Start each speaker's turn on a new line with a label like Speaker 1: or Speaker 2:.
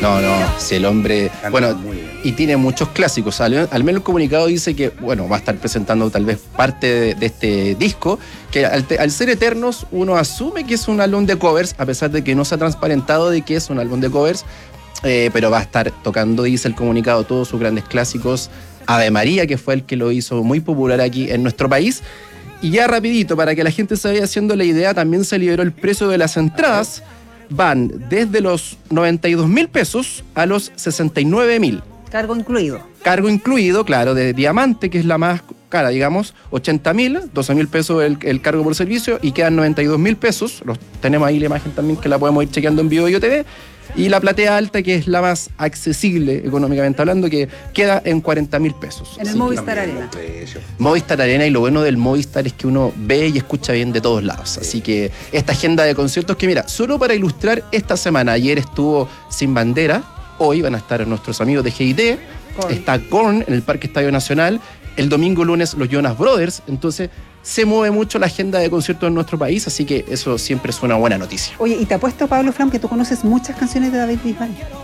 Speaker 1: No, si el hombre... Bueno, y tiene muchos clásicos. Al menos el comunicado dice que, bueno, va a estar presentando tal vez parte de este disco, que al ser Eternos, uno asume que es un álbum de covers, a pesar de que no se ha transparentado de que es un álbum de covers, pero va a estar tocando, dice el comunicado, todos sus grandes clásicos. Ave María, que fue el que lo hizo muy popular aquí en nuestro país. Y ya rapidito, para que la gente se vaya haciendo la idea, también se liberó el precio de las entradas. Van desde los 92.000 pesos a los 69.000.
Speaker 2: Cargo incluido.
Speaker 1: Cargo incluido, claro, de Diamante, que es la más cara, digamos, 80.000, 12.000 pesos el cargo por servicio, y quedan 92.000 pesos. Tenemos ahí la imagen también que la podemos ir chequeando en Vivo Yo TV. Y la platea alta, que es la más accesible económicamente hablando, que queda en 40.000 pesos.
Speaker 2: En el Movistar Arena.
Speaker 1: Movistar Arena, y lo bueno del Movistar es que uno ve y escucha bien de todos lados. Así que esta agenda de conciertos que, mira, solo para ilustrar esta semana, ayer estuvo Sin Bandera, hoy van a estar nuestros amigos de GIT, está Korn en el Parque Estadio Nacional, el domingo lunes los Jonas Brothers, entonces se mueve mucho la agenda de conciertos en nuestro país, así que eso siempre es una buena noticia.
Speaker 2: Oye, y te apuesto, Pablo Fram, que tú conoces muchas canciones de David Bisbal.